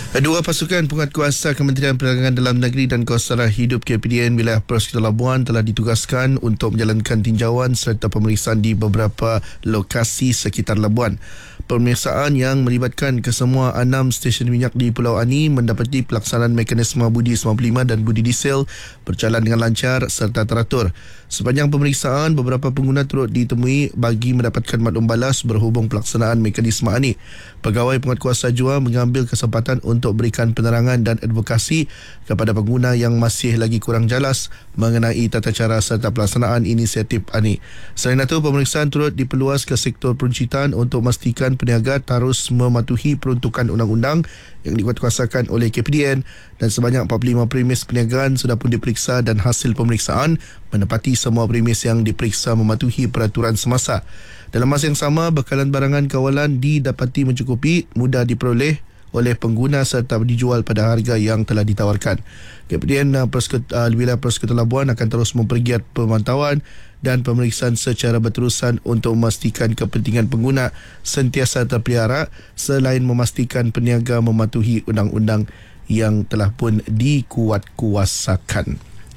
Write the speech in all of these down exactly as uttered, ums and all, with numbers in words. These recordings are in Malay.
Dua pasukan penguatkuasa Kementerian Perdagangan Dalam Negeri dan Kawasan Hidup K P D N wilayah Prosecutor Labuan telah ditugaskan untuk menjalankan tinjauan serta pemeriksaan di beberapa lokasi sekitar Labuan. Pemeriksaan yang melibatkan kesemua enam stesen minyak di Pulau Ani mendapati pelaksanaan mekanisme budi sembilan puluh lima dan budi diesel berjalan dengan lancar serta teratur. Sepanjang pemeriksaan, beberapa pengguna turut ditemui bagi mendapatkan maklum balas berhubung pelaksanaan mekanisme ini. Pegawai penguatkuasa jua mengambil kesempatan untuk berikan penerangan dan advokasi kepada pengguna yang masih lagi kurang jelas mengenai tata cara serta pelaksanaan inisiatif ini. Selain itu, pemeriksaan turut diperluas ke sektor peruncitan untuk memastikan peniaga terus mematuhi peruntukan undang-undang yang dikuatkuasakan oleh K P D N dan sebanyak empat puluh lima premis perniagaan sudah pun diperiksa dan hasil pemeriksaan menepati semua premis yang diperiksa mematuhi peraturan semasa. Dalam masa yang sama, bekalan barangan kawalan didapati mencukupi, mudah diperoleh oleh pengguna serta dijual pada harga yang telah ditawarkan. K P D N uh, Persekutuan uh, Wilayah Persekutuan Labuan akan terus mempergiat pemantauan dan pemeriksaan secara berterusan untuk memastikan kepentingan pengguna sentiasa terpelihara selain memastikan peniaga mematuhi undang-undang yang telah pun dikuatkuasakan.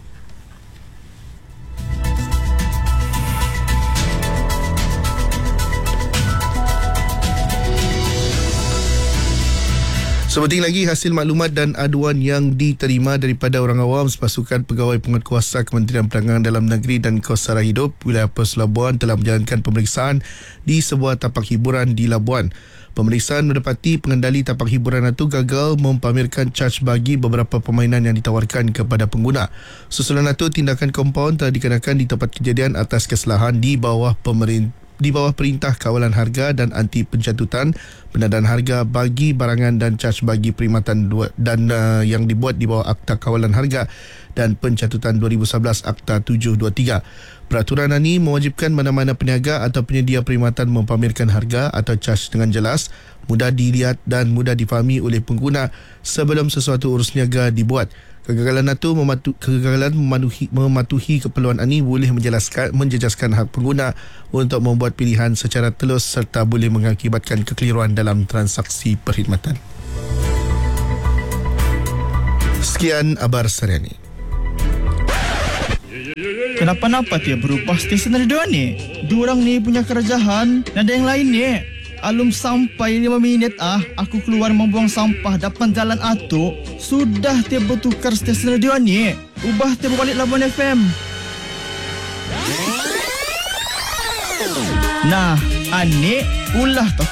Sepenting lagi, hasil maklumat dan aduan yang diterima daripada orang awam, pasukan pegawai penguatkuasa Kementerian Perdagangan Dalam Negeri dan Kawasan Hidup wilayah Persekutuan Labuan telah menjalankan pemeriksaan di sebuah tapak hiburan di Labuan. Pemeriksaan mendapati pengendali tapak hiburan itu gagal mempamerkan caj bagi beberapa permainan yang ditawarkan kepada pengguna. Susulan itu, tindakan kompaun telah dikenakan di tempat kejadian atas kesalahan di bawah pemerintah di bawah Perintah Kawalan Harga dan Anti Pencatutan Penadaan Harga bagi barangan dan caj bagi perkhidmatan dan uh, yang dibuat di bawah Akta Kawalan Harga dan Pencatutan dua ribu sebelas Akta tujuh dua tiga. Peraturan ini mewajibkan mana-mana peniaga atau penyedia perkhidmatan mempamerkan harga atau caj dengan jelas, mudah dilihat dan mudah difahami oleh pengguna sebelum sesuatu urus niaga dibuat. Kegagalan itu mematu, kegagalan mematuhi, mematuhi keperluan ini boleh menjelaskan, menjejaskan hak pengguna untuk membuat pilihan secara telus serta boleh mengakibatkan kekeliruan dalam transaksi perkhidmatan. Sekian abar sehari ini. Kenapa-napa dia berubah stesen radio ni? Diorang ni punya kerajaan, ada yang lain ni. Alum sampai lima minit ah, aku keluar membuang sampah depan jalan Atuk. Sudah dia bertukar stesen radio ni. Ubah dia berbalik Labuan F M. Nah, ani ulah tak